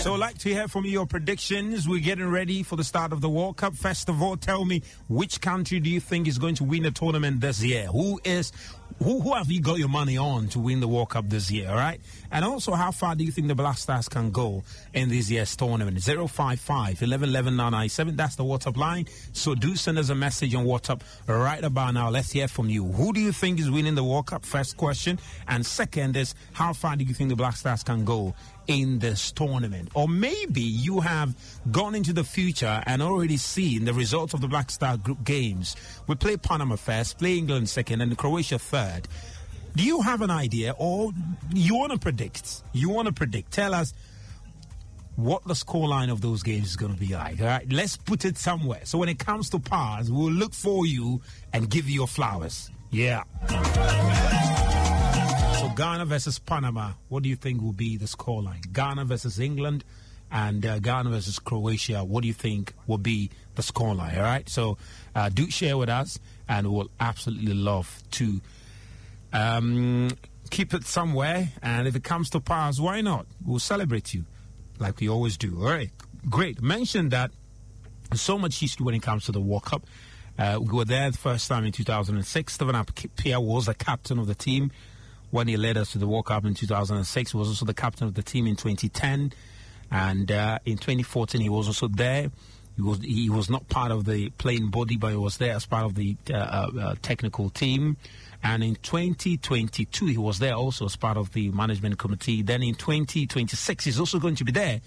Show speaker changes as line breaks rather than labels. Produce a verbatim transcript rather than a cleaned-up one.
So I'd like to hear from you your predictions. We're getting ready for the start of the World Cup. First of all, tell me, which country do you think is going to win the tournament this year? Who is who, who have you got your money on to win the World Cup this year, all right? And also, how far do you think the Black Stars can go in this year's tournament? zero five five, one one one one, nine nine seven, that's the WhatsApp line. So do send us a message on WhatsApp right about now. Let's hear from you. Who do you think is winning the World Cup? First question. And second is, how far do you think the Black Stars can go in this tournament? Or maybe you have gone into the future and already seen the results of the Black Star group games. We play Panama first, play England second, and Croatia third. Do you have an idea, or you want to predict? You want to predict? Tell us what the scoreline of those games is going to be like. All right, let's put it somewhere. So when it comes to pars, we'll look for you and give you your flowers. Yeah. So Ghana versus Panama, what do you think will be the scoreline? Ghana versus England and uh, Ghana versus Croatia, what do you think will be the scoreline? All right, so uh, do share with us, and we'll absolutely love to um, keep it somewhere. And if it comes to pars, why not? We'll celebrate you like we always do. All right, great. Mention that so much history when it comes to the World Cup. Uh, we were there the first time in two thousand six. Stephen Appiah was the captain of the team when he led us to the World Cup in two thousand six. He was also the captain of the team in twenty ten. And uh, in twenty fourteen, he was also there. He was he was not part of the playing body, but he was there as part of the uh, uh, technical team. And in twenty twenty-two, he was there also as part of the management committee. Then in twenty twenty-six, he's also going to be there